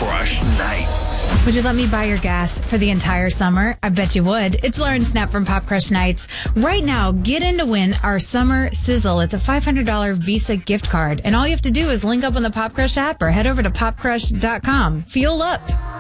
Crush Nights. Would you let me buy your gas for the entire summer? I bet you would. It's Lauren Snap from Pop Crush Nights. Right now, get in to win our summer sizzle. It's a $500 Visa gift card. And all you have to do is link up on the Pop Crush app or head over to popcrush.com. Fuel up.